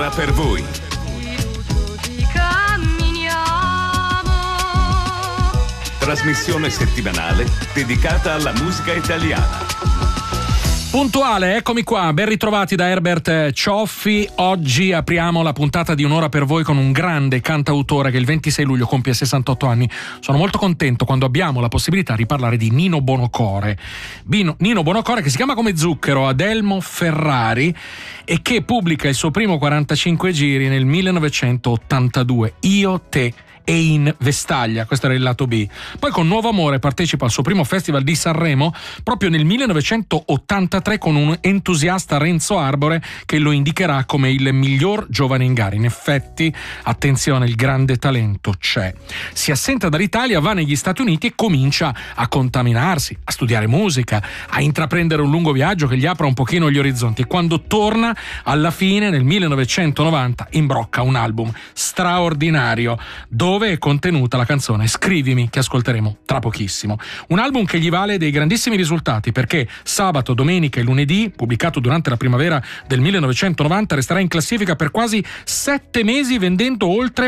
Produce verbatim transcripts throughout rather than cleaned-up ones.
un'ora per voi. Trasmissione settimanale dedicata alla musica italiana. Puntuale, eccomi qua, ben ritrovati da Herbert Cioffi. Oggi apriamo la puntata di Un'ora per voi con un grande cantautore che il ventisei luglio compie sessantotto anni. Sono molto contento quando abbiamo la possibilità di parlare di Nino Buonocore. Bino, Nino Buonocore, che si chiama come zucchero Adelmo Ferrari e che pubblica il suo primo quarantacinque giri nel millenovecentottantadue, Io, te e in Vestaglia, questo era il lato B. Poi con Nuovo Amore partecipa al suo primo festival di Sanremo proprio nel millenovecentottantatré con un entusiasta Renzo Arbore che lo indicherà come il miglior giovane in gara. In effetti, attenzione, il grande talento c'è. Si assenta dall'Italia, va negli Stati Uniti e comincia a contaminarsi, a studiare musica, a intraprendere un lungo viaggio che gli apra un pochino gli orizzonti, e quando torna alla fine nel millenovecentonovanta imbrocca un album straordinario dove dove è contenuta la canzone Scrivimi, che ascolteremo tra pochissimo. Un album che gli vale dei grandissimi risultati, perché sabato, domenica e lunedì, pubblicato durante la primavera del millenovecentonovanta, resterà in classifica per quasi sette mesi vendendo oltre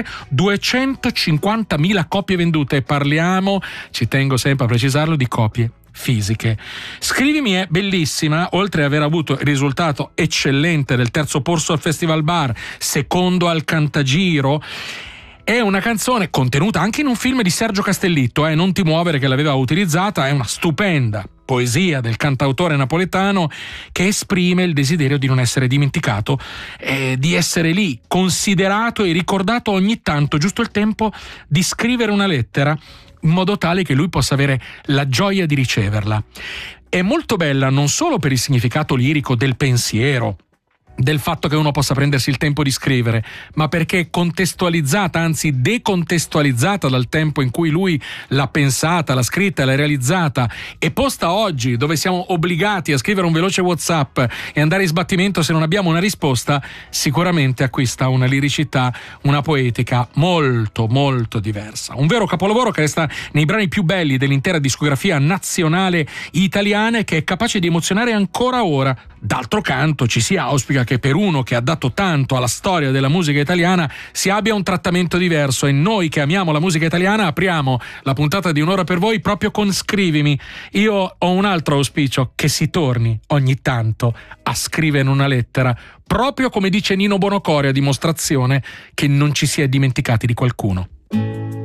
duecentocinquantamila copie vendute. E parliamo, ci tengo sempre a precisarlo, di copie fisiche. Scrivimi è bellissima, oltre ad aver avuto il risultato eccellente del terzo posto al Festival Bar, secondo al Cantagiro. È una canzone contenuta anche in un film di Sergio Castellitto, eh, Non ti muovere, che l'aveva utilizzata. È una stupenda poesia del cantautore napoletano che esprime il desiderio di non essere dimenticato, eh, di essere lì, considerato e ricordato ogni tanto, giusto il tempo di scrivere una lettera in modo tale che lui possa avere la gioia di riceverla. È molto bella non solo per il significato lirico del pensiero, del fatto che uno possa prendersi il tempo di scrivere, ma perché è contestualizzata, anzi decontestualizzata dal tempo in cui lui l'ha pensata, l'ha scritta, l'ha realizzata, e posta oggi, dove siamo obbligati a scrivere un veloce WhatsApp e andare in sbattimento se non abbiamo una risposta. Sicuramente acquista una liricità, una poetica molto molto diversa. Un vero capolavoro che resta nei brani più belli dell'intera discografia nazionale italiana e che è capace di emozionare ancora ora. D'altro canto ci si auspica che per uno che ha dato tanto alla storia della musica italiana si abbia un trattamento diverso, e noi che amiamo la musica italiana apriamo la puntata di Un'ora per voi proprio con Scrivimi. Io ho un altro auspicio: che si torni ogni tanto a scrivere una lettera, proprio come dice Nino Buonocore, a dimostrazione che non ci si è dimenticati di qualcuno.